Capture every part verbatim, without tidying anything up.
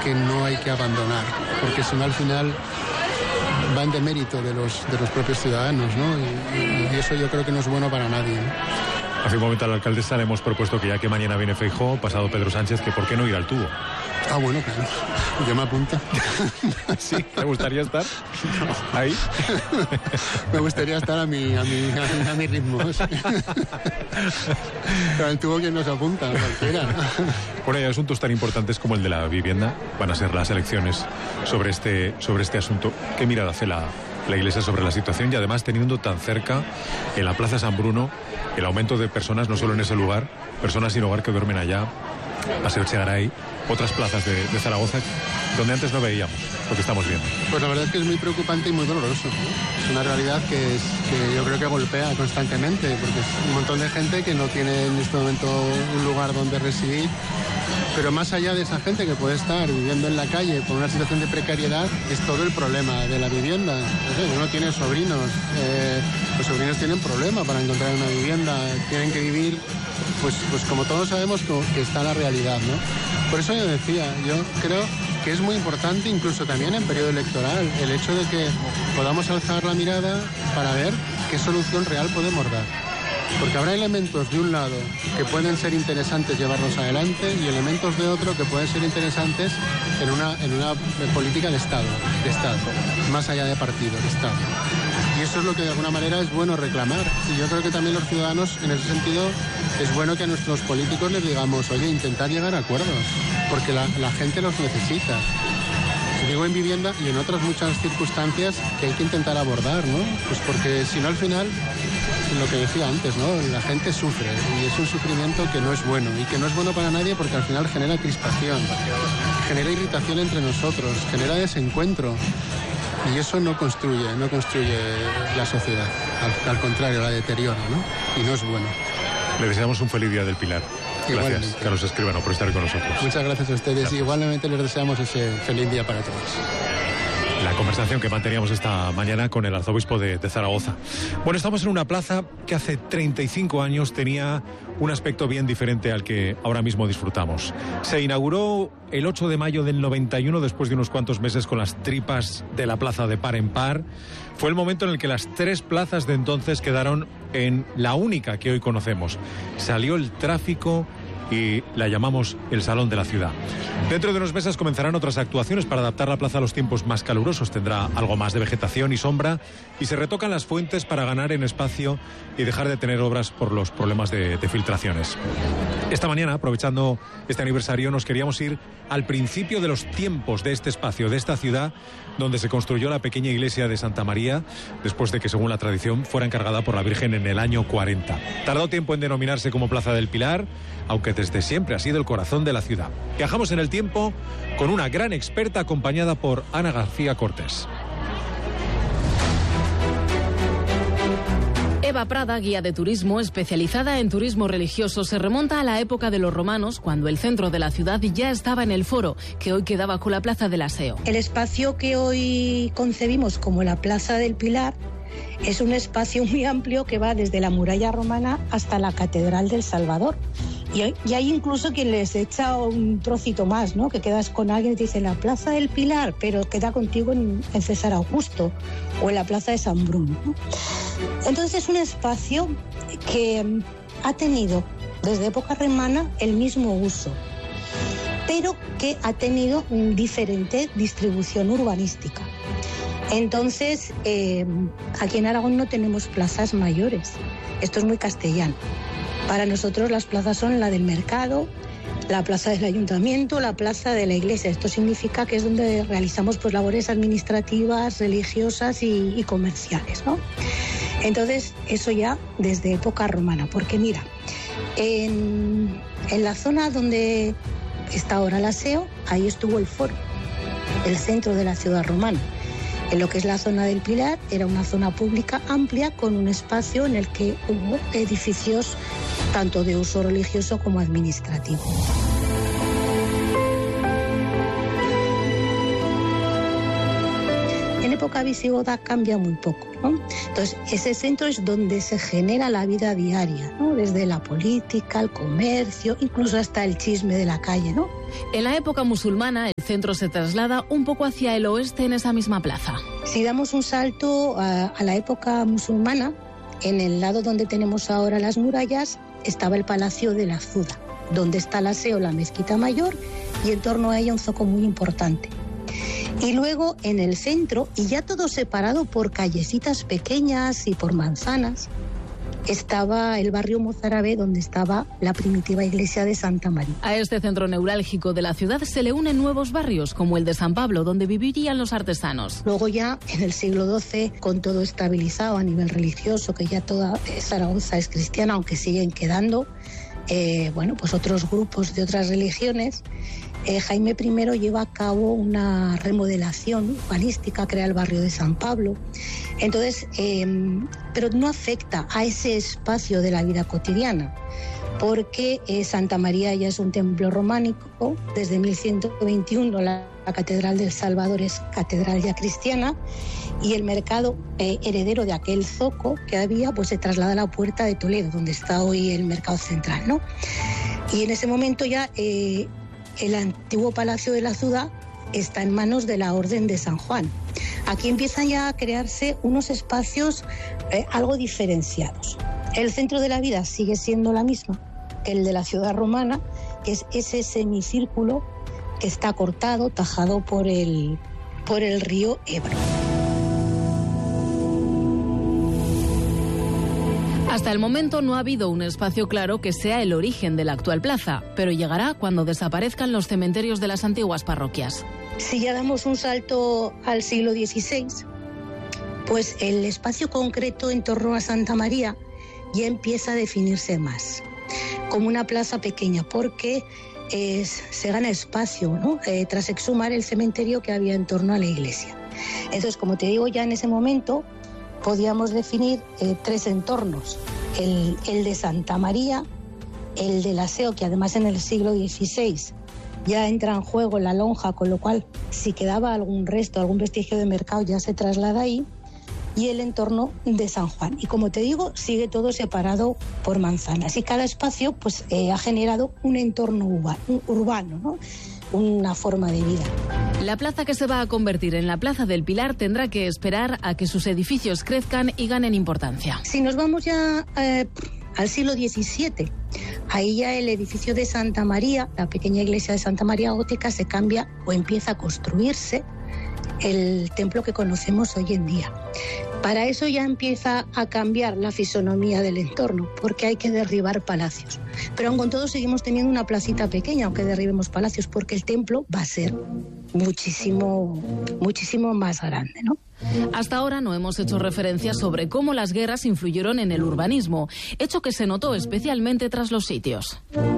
que no hay que abandonar, porque si no al final van de mérito de los, de los propios ciudadanos, ¿no? Y, y eso yo creo que no es bueno para nadie, ¿no? Hace un momento a la alcaldesa le hemos propuesto que ya que mañana viene Feijóo, pasado Pedro Sánchez, que por qué no ir al tubo. Ah, bueno, claro. Yo me apunto. ¿Sí? ¿Te gustaría estar? No. ¿Ahí? Me gustaría estar a mi, a mi, a mi, a mi ritmo. Pero el tubo, ¿quién nos apunta? Cualquiera. Bueno, hay asuntos tan importantes como el de la vivienda. Van a ser las elecciones sobre este, sobre este asunto. ¿Qué mirada hace la, la Iglesia sobre la situación? Y además teniendo tan cerca, en la Plaza San Bruno, el aumento de personas, no solo en ese lugar, personas sin hogar que duermen allá, Paseo Echegaray, otras plazas de, de Zaragoza, donde antes no veíamos lo que estamos viendo. Pues la verdad es que es muy preocupante y muy doloroso, ¿no? Es una realidad que, es, que yo creo que golpea constantemente, porque es un montón de gente que no tiene en este momento un lugar donde residir. Pero más allá de esa gente que puede estar viviendo en la calle por una situación de precariedad, es todo el problema de la vivienda. No sé, uno tiene sobrinos, eh, los sobrinos tienen problema para encontrar una vivienda, tienen que vivir, pues, pues como todos sabemos que está la realidad, ¿no? Por eso yo decía, yo creo que es muy importante, incluso también en periodo electoral, el hecho de que podamos alzar la mirada para ver qué solución real podemos dar. Porque habrá elementos de un lado que pueden ser interesantes llevarlos adelante y elementos de otro que pueden ser interesantes en una, en una política de Estado, de Estado, más allá de partido, de Estado. Y eso es lo que de alguna manera es bueno reclamar. Y yo creo que también los ciudadanos, en ese sentido, es bueno que a nuestros políticos les digamos, oye, intentar llegar a acuerdos, porque la, la gente los necesita. Digo en vivienda y en otras muchas circunstancias que hay que intentar abordar, ¿no? Pues porque si no al final, lo que decía antes, ¿no? La gente sufre y es un sufrimiento que no es bueno y que no es bueno para nadie porque al final genera crispación, genera irritación entre nosotros, genera desencuentro y eso no construye, no construye la sociedad, al, al contrario, la deteriora, ¿no? Y no es bueno. Le deseamos un feliz Día del Pilar. Gracias, Carlos Escribano, por estar con nosotros. Muchas gracias a ustedes. Gracias. Y igualmente les deseamos ese feliz día para todos. La conversación que manteníamos esta mañana con el arzobispo de, de Zaragoza. Bueno, estamos en una plaza que hace treinta y cinco años tenía un aspecto bien diferente al que ahora mismo disfrutamos. Se inauguró el ocho de mayo del noventa y uno, después de unos cuantos meses con las tripas de la plaza de par en par. Fue el momento en el que las tres plazas de entonces quedaron en la única que hoy conocemos. Salió el tráfico y la llamamos el Salón de la Ciudad. Dentro de unos meses comenzarán otras actuaciones para adaptar la plaza a los tiempos más calurosos. Tendrá algo más de vegetación y sombra y se retocan las fuentes para ganar en espacio y dejar de tener obras por los problemas de, de filtraciones. Esta mañana, aprovechando este aniversario, nos queríamos ir al principio de los tiempos de este espacio, de esta ciudad, donde se construyó la pequeña iglesia de Santa María, después de que, según la tradición, fuera encargada por la Virgen en el año cuarenta. Tardó tiempo en denominarse como Plaza del Pilar, aunque desde siempre ha sido el corazón de la ciudad. Viajamos en el tiempo con una gran experta acompañada por Ana García Cortés. Eva Prada, guía de turismo especializada en turismo religioso, se remonta a la época de los romanos, cuando el centro de la ciudad ya estaba en el foro, que hoy queda bajo la Plaza del Aseo. El espacio que hoy concebimos como la Plaza del Pilar es un espacio muy amplio que va desde la muralla romana hasta la Catedral del Salvador. Y, y hay incluso quien les echa un trocito más, ¿no? Que quedas con alguien y te dice la Plaza del Pilar, pero queda contigo en, en César Augusto o en la Plaza de San Bruno, ¿no? Entonces es un espacio que ha tenido desde época romana el mismo uso, pero que ha tenido diferente distribución urbanística. Entonces, eh, aquí en Aragón no tenemos plazas mayores. Esto es muy castellano. Para nosotros las plazas son la del mercado, la plaza del ayuntamiento, la plaza de la iglesia. Esto significa que es donde realizamos pues, labores administrativas, religiosas y, y comerciales, ¿no? Entonces, eso ya desde época romana. Porque mira, en, en la zona donde está ahora el Aseo, ahí estuvo el foro, el centro de la ciudad romana. En lo que es la zona del Pilar, era una zona pública amplia con un espacio en el que hubo edificios tanto de uso religioso como administrativo. En época visigoda cambia muy poco, ¿no? Entonces, ese centro es donde se genera la vida diaria, ¿no? Desde la política, el comercio, incluso hasta el chisme de la calle, ¿no? En la época musulmana, el centro se traslada un poco hacia el oeste en esa misma plaza. Si damos un salto a, a la época musulmana, en el lado donde tenemos ahora las murallas, estaba el Palacio de la Azuda, donde está la aseo, la mezquita mayor, y en torno a ella un zoco muy importante. Y luego en el centro, y ya todo separado por callecitas pequeñas y por manzanas, estaba el barrio mozárabe, donde estaba la primitiva iglesia de Santa María. A este centro neurálgico de la ciudad se le unen nuevos barrios, como el de San Pablo, donde vivirían los artesanos. Luego ya en el siglo doce, con todo estabilizado a nivel religioso, que ya toda Zaragoza es cristiana, aunque siguen quedando eh, bueno, pues otros grupos de otras religiones, Eh, Jaime primero lleva a cabo una remodelación urbanística, crea el barrio de San Pablo. Entonces, eh, pero no afecta a ese espacio de la vida cotidiana, porque eh, Santa María ya es un templo románico. Desde mil ciento veintiuno la, la Catedral del Salvador es catedral ya cristiana, y el mercado eh, heredero de aquel zoco que había, pues se traslada a la Puerta de Toledo, donde está hoy el mercado central, ¿no? Y en ese momento ya Eh, el antiguo Palacio de la Azuda está en manos de la Orden de San Juan. Aquí empiezan ya a crearse unos espacios eh, algo diferenciados. El centro de la vida sigue siendo la misma que el de la ciudad romana, que es ese semicírculo que está cortado, tajado por el, por el río Ebro. Hasta el momento no ha habido un espacio claro que sea el origen de la actual plaza, pero llegará cuando desaparezcan los cementerios de las antiguas parroquias. Si ya damos un salto al siglo dieciséis, pues el espacio concreto en torno a Santa María ya empieza a definirse más, como una plaza pequeña, porque eh, se gana espacio, ¿no? Eh, tras exhumar el cementerio que había en torno a la iglesia. Entonces, como te digo, ya en ese momento podíamos definir eh, tres entornos: el, el de Santa María, el del aseo, que además en el siglo dieciséis ya entra en juego la lonja, con lo cual si quedaba algún resto, algún vestigio de mercado ya se traslada ahí, y el entorno de San Juan. Y como te digo, sigue todo separado por manzanas, y cada espacio pues eh, ha generado un entorno urbano, urbano, ¿no? Una forma de vida. La plaza que se va a convertir en la Plaza del Pilar tendrá que esperar a que sus edificios crezcan y ganen importancia. Si nos vamos ya eh, al siglo diecisiete, ahí ya el edificio de Santa María, la pequeña iglesia de Santa María Gótica, se cambia o empieza a construirse el templo que conocemos hoy en día. Para eso ya empieza a cambiar la fisonomía del entorno, porque hay que derribar palacios. Pero aun con todo seguimos teniendo una placita pequeña, aunque derribemos palacios, porque el templo va a ser muchísimo, muchísimo más grande, ¿no? Hasta ahora no hemos hecho referencia sobre cómo las guerras influyeron en el urbanismo, hecho que se notó especialmente tras los sitios.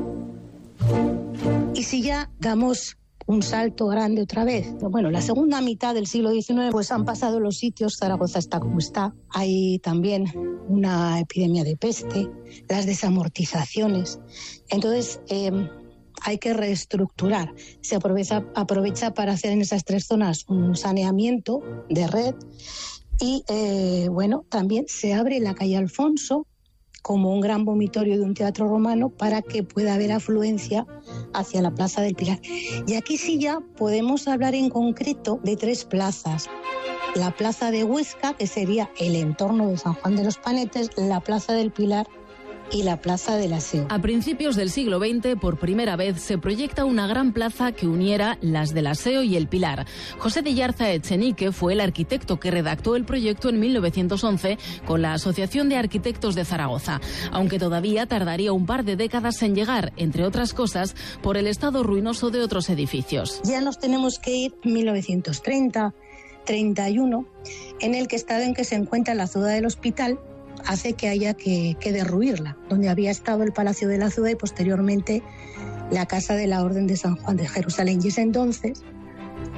Y si ya damos un salto grande otra vez, bueno, la segunda mitad del siglo diecinueve, pues han pasado los sitios, Zaragoza está como está, hay también una epidemia de peste, las desamortizaciones, entonces eh, hay que reestructurar. Se aprovecha, aprovecha para hacer en esas tres zonas un saneamiento de red, y eh, bueno, también se abre la calle Alfonso como un gran vomitorio de un teatro romano para que pueda haber afluencia hacia la Plaza del Pilar. Y aquí sí ya podemos hablar en concreto de tres plazas. La Plaza de Huesca, que sería el entorno de San Juan de los Panetes, la Plaza del Pilar y la Plaza del Aseo. A principios del siglo veinte, por primera vez, se proyecta una gran plaza que uniera las del Aseo y el Pilar. José de Yarza Echenique fue el arquitecto que redactó el proyecto en mil novecientos once con la Asociación de Arquitectos de Zaragoza, aunque todavía tardaría un par de décadas en llegar, entre otras cosas, por el estado ruinoso de otros edificios. Ya nos tenemos que ir en mil novecientos treinta, treinta y uno, en el que estado en que se encuentra la Azuda del Hospital hace que haya que, que derruirla, donde había estado el Palacio de la Azuda y posteriormente la Casa de la Orden de San Juan de Jerusalén. Y es entonces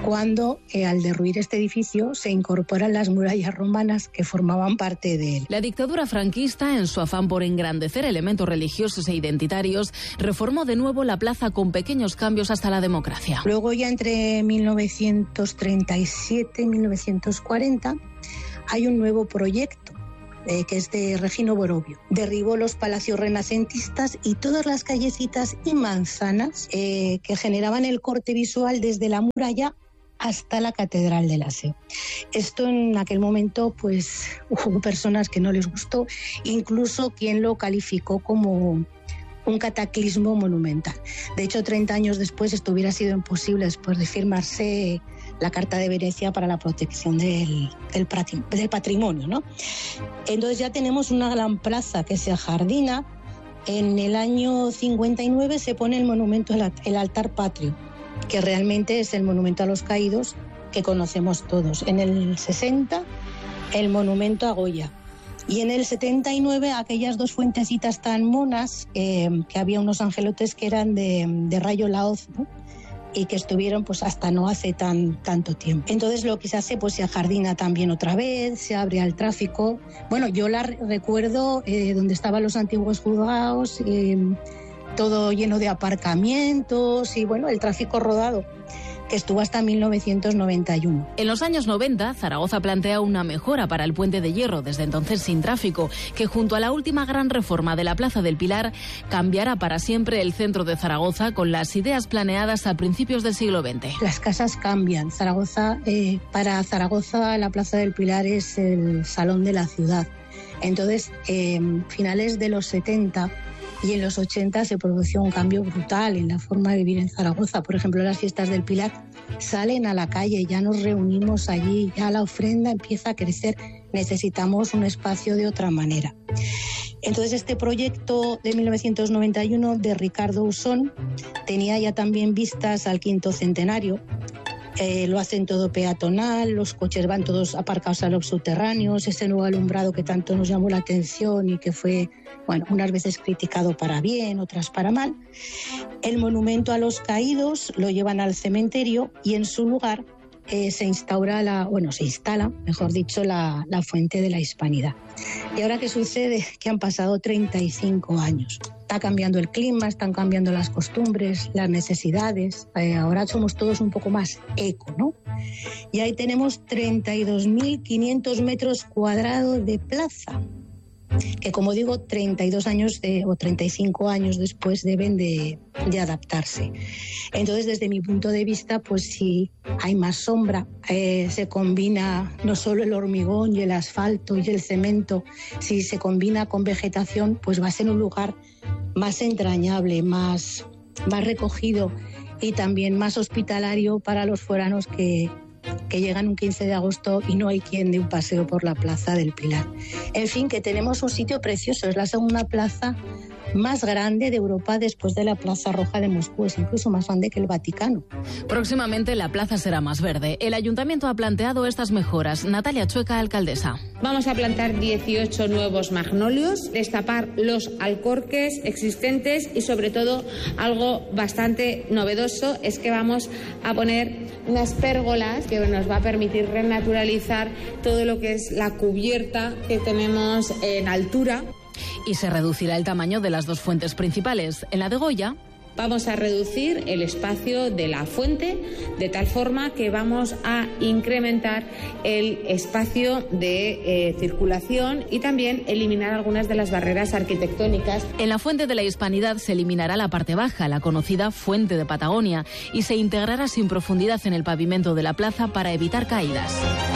cuando eh, al derruir este edificio se incorporan las murallas romanas que formaban parte de él. La dictadura franquista, en su afán por engrandecer elementos religiosos e identitarios, reformó de nuevo la plaza con pequeños cambios hasta la democracia. Luego, ya entre mil novecientos treinta y siete y mil novecientos cuarenta, hay un nuevo proyecto Eh, que es de Regino Borovio. Derribó los palacios renacentistas y todas las callecitas y manzanas eh, que generaban el corte visual desde la muralla hasta la Catedral del Aseo. Esto en aquel momento, pues, hubo personas que no les gustó, incluso quien lo calificó como un cataclismo monumental. De hecho, treinta años después esto hubiera sido imposible después de firmarse la Carta de Venecia para la protección del, del, del patrimonio, ¿no? Entonces ya tenemos una gran plaza que se ajardina. En el año cincuenta y nueve se pone el monumento, el altar patrio, que realmente es el monumento a los caídos que conocemos todos. En el sesenta, el monumento a Goya. Y en el setenta y nueve, aquellas dos fuentecitas tan monas, eh, que había unos angelotes que eran de, de Rayo Laoz, ¿no? Y que estuvieron pues hasta no hace tan tanto tiempo. Entonces lo que se hace, pues se ajardina también otra vez, se abre al tráfico. Bueno, yo la recuerdo eh, donde estaban los antiguos juzgados, eh, todo lleno de aparcamientos y bueno, el tráfico rodado, que estuvo hasta mil novecientos noventa y uno. En los años noventa, Zaragoza plantea una mejora para el Puente de Hierro, desde entonces sin tráfico, que junto a la última gran reforma de la Plaza del Pilar cambiará para siempre el centro de Zaragoza con las ideas planeadas a principios del siglo veinte. Las casas cambian. Zaragoza, eh, para Zaragoza, la Plaza del Pilar es el salón de la ciudad. Entonces, eh, finales de los setenta y en los ochenta se produjo un cambio brutal en la forma de vivir en Zaragoza. Por ejemplo, las fiestas del Pilar salen a la calle, ya nos reunimos allí, ya la ofrenda empieza a crecer. Necesitamos un espacio de otra manera. Entonces, este proyecto de mil novecientos noventa y uno de Ricardo Usón tenía ya también vistas al quinto centenario. Eh, lo hacen todo peatonal, los coches van todos aparcados a los subterráneos, ese nuevo alumbrado que tanto nos llamó la atención y que fue, bueno, unas veces criticado para bien, otras para mal. El monumento a los caídos lo llevan al cementerio y en su lugar eh, se instaura la, bueno, se instala, mejor dicho, la, la Fuente de la Hispanidad. ¿Y ahora qué sucede? Que han pasado treinta y cinco años. Está cambiando el clima, están cambiando las costumbres, las necesidades. Eh, ahora somos todos un poco más eco, ¿no? Y ahí tenemos treinta y dos mil quinientos metros cuadrados de plaza, que, como digo, treinta y dos años de, o treinta y cinco años después deben de, de adaptarse. Entonces, desde mi punto de vista, pues sí, hay más sombra. Eh, se combina no solo el hormigón y el asfalto y el cemento, si se combina con vegetación, pues va a ser un lugar más entrañable, más, más recogido y también más hospitalario para los foranos que, que llegan un quince de agosto y no hay quien dé un paseo por la Plaza del Pilar. En fin, que tenemos un sitio precioso, es la segunda plaza más grande de Europa después de la Plaza Roja de Moscú, es incluso más grande que el Vaticano. Próximamente la plaza será más verde. El ayuntamiento ha planteado estas mejoras. Natalia Chueca, alcaldesa. Vamos a plantar dieciocho nuevos magnolios, destapar los alcorques existentes y, sobre todo, algo bastante novedoso es que vamos a poner unas pérgolas que nos va a permitir renaturalizar todo lo que es la cubierta que tenemos en altura. Y se reducirá el tamaño de las dos fuentes principales. En la de Goya vamos a reducir el espacio de la fuente de tal forma que vamos a incrementar el espacio de eh, circulación y también eliminar algunas de las barreras arquitectónicas. En la Fuente de la Hispanidad se eliminará la parte baja, la conocida Fuente de Patagonia, y se integrará sin profundidad en el pavimento de la plaza para evitar caídas.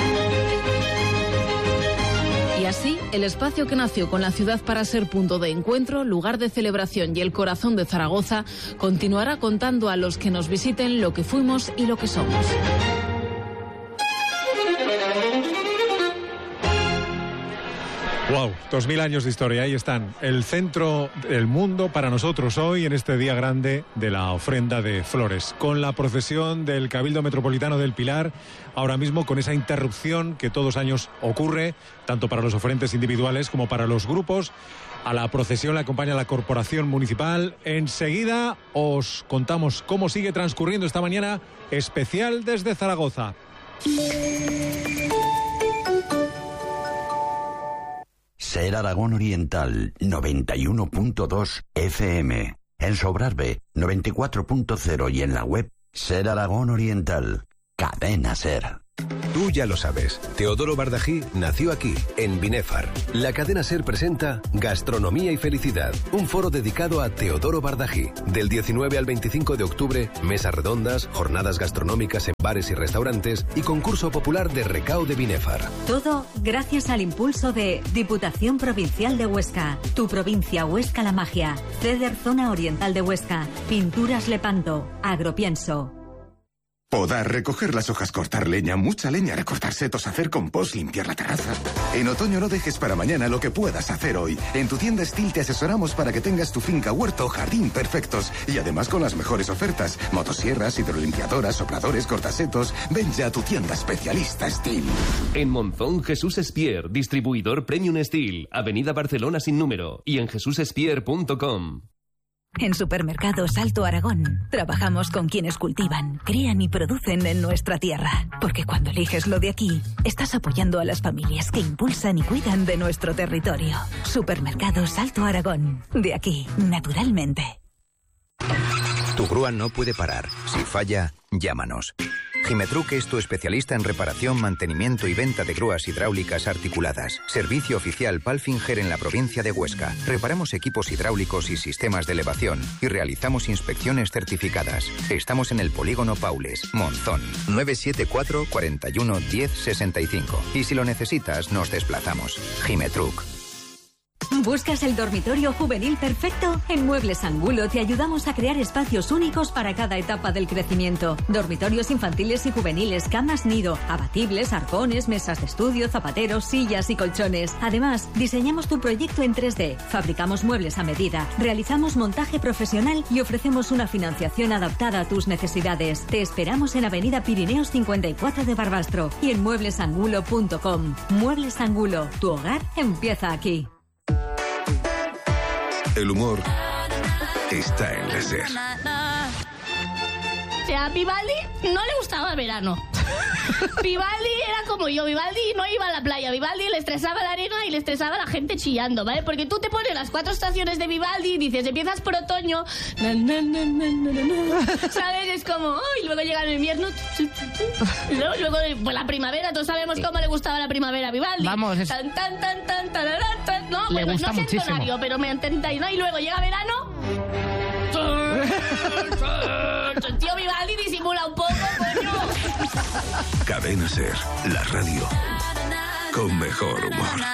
Y así, el espacio que nació con la ciudad para ser punto de encuentro, lugar de celebración y el corazón de Zaragoza, continuará contando a los que nos visiten lo que fuimos y lo que somos. Wow, dos mil años de historia, ahí están. El centro del mundo para nosotros hoy en este día grande de la ofrenda de flores. Con la procesión del Cabildo Metropolitano del Pilar, ahora mismo con esa interrupción que todos los años ocurre, tanto para los oferentes individuales como para los grupos, A la procesión le acompaña la Corporación Municipal. Enseguida os contamos cómo sigue transcurriendo esta mañana especial desde Zaragoza. Ser Aragón Oriental, noventa y uno punto dos F M. En Sobrarbe, noventa y cuatro punto cero y en la web Ser Aragón Oriental. Cadena Ser. Tú ya lo sabes, Teodoro Bardají nació aquí, en Binefar. La cadena SER presenta Gastronomía y Felicidad, un foro dedicado a Teodoro Bardají. Del diecinueve al veinticinco de octubre, mesas redondas, jornadas gastronómicas en bares y restaurantes y concurso popular de recao de Binefar. Todo gracias al impulso de Diputación Provincial de Huesca, Tu Provincia Huesca la Magia, Ceder Zona Oriental de Huesca, Pinturas Lepanto, Agropienso. Podar, recoger las hojas, cortar leña, mucha leña, recortar setos, hacer compost, limpiar la terraza. En otoño no dejes para mañana lo que puedas hacer hoy. En tu tienda Stihl te asesoramos para que tengas tu finca, huerto o jardín perfectos. Y además con las mejores ofertas. Motosierras, hidrolimpiadoras, sopladores, cortasetos. Ven ya a tu tienda especialista Stihl. En Monzón, Jesús Espier, distribuidor Premium Stihl. Avenida Barcelona sin número. Y en jesús espier punto com. En Supermercados Alto Aragón trabajamos con quienes cultivan, crían y producen en nuestra tierra. Porque cuando eliges lo de aquí, estás apoyando a las familias que impulsan y cuidan de nuestro territorio. Supermercados Alto Aragón. De aquí, naturalmente. Tu grúa no puede parar. Si falla, llámanos. Gimetruc es tu especialista en reparación, mantenimiento y venta de grúas hidráulicas articuladas. Servicio oficial Palfinger en la provincia de Huesca. Reparamos equipos hidráulicos y sistemas de elevación y realizamos inspecciones certificadas. Estamos en el Polígono Paules, Monzón. nueve siete cuatro, cuatro uno, diez, sesenta y cinco. Y si lo necesitas, nos desplazamos. Gimetruc. ¿Buscas el dormitorio juvenil perfecto? En Muebles Angulo te ayudamos a crear espacios únicos para cada etapa del crecimiento. Dormitorios infantiles y juveniles, camas nido, abatibles, arcones, mesas de estudio, zapateros, sillas y colchones. Además, diseñamos tu proyecto en tres D, fabricamos muebles a medida, realizamos montaje profesional y ofrecemos una financiación adaptada a tus necesidades. Te esperamos en Avenida Pirineos cincuenta y cuatro de Barbastro y en muebles angulo punto com. Muebles Angulo, tu hogar empieza aquí. El humor está en la SER. O sea, a Vivaldi no le gustaba el verano. Vivaldi era como yo. Vivaldi no iba a la playa. Vivaldi le estresaba la arena y le estresaba la gente chillando, ¿vale? Porque tú te pones las cuatro estaciones de Vivaldi y dices, empiezas por otoño, na, na, na, na, na, na, ¿sabes? Es como, oh, y luego llega el invierno, y luego, luego pues la primavera, todos sabemos cómo le gustaba la primavera a Vivaldi. Vamos, es... tan, tan, tan, tan, tararán, tan, no, le pues gusta no sé muchísimo. el horario, pero me entendáis, ¿no? Y luego llega verano. Tío Vivaldi disimula un poco, coño. Cadena SER, la radio con mejor humor.